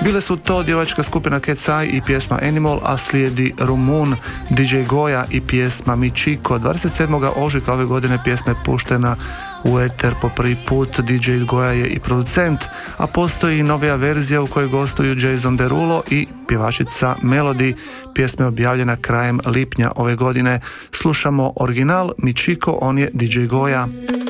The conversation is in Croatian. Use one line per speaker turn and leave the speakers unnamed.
Bile su to djevačka skupina Cat's Eye i pjesma Animal, a slijedi Rumun, DJ Goja i pjesma Michiko. 27. ožujka ove godine pjesma je puštena u eter po prvi put. DJ Goja je i producent, a postoji i novija verzija u kojoj gostuju Jason Derulo i pjevačica Melody. Pjesma je objavljena krajem lipnja ove godine. Slušamo original Michiko, on je DJ Goja.